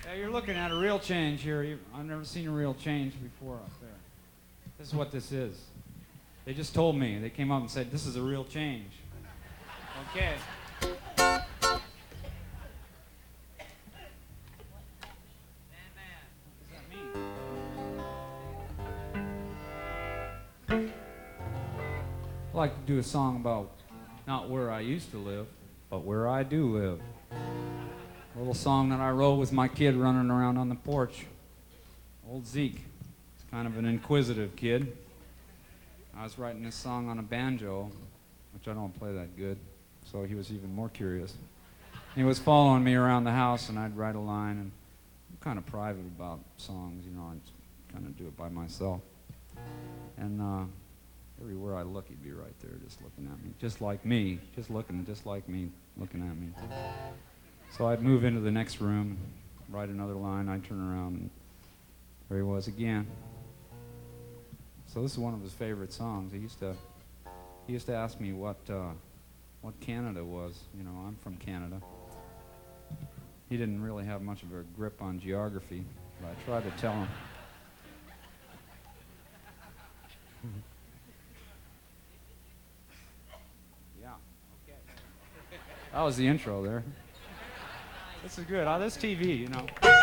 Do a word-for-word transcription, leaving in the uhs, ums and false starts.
Yeah, you're looking at a real change here. You, I've never seen a real change before up there. This is what this is. They just told me. They came up and said, this is a real change. Okay. I'd like to do a song about not where I used to live, but where I do live. A little song that I wrote with my kid running around on the porch. Old Zeke. He's kind of an inquisitive kid. I was writing this song on a banjo, which I don't play that good, so he was even more curious. He was following me around the house, and I'd write a line, and I'm kind of private about songs, you know, I kind of do it by myself. And uh, everywhere I look, he'd be right there just looking at me, just like me, just looking, just like me, looking at me. So I'd move into the next room, write another line, I'd turn around, and there he was again. So this is one of his favorite songs. He used to, he used to ask me what, uh, what Canada was. You know, I'm from Canada. He didn't really have much of a grip on geography, but I tried to tell him. Yeah, okay. That was the intro there. This is good. Oh, this T V, you know.